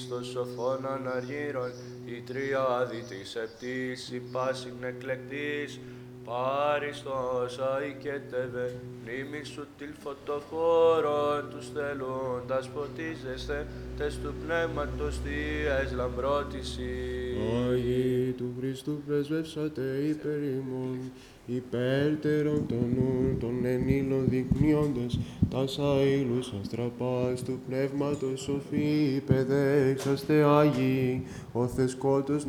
στο σοφόν αναργύρων, η τριάδη της επτής, η πάσιν εκλεκτής, Πάριστος αικέτευε, μνήμη σου τιλ φωτοφόρων, τους θέλοντας ποτίζεστε, τες του πνεύματος θείας λαμπρότηση. Άγιοι του Χριστού πρεσβεύσατε υπέρ ημών, υπέρτερον των νουν των ενήλων δεικνύοντες, τας αήλους αστραπάς του πνεύματος σοφοί, παιδέξαστε Άγιοι, ο θεσκότος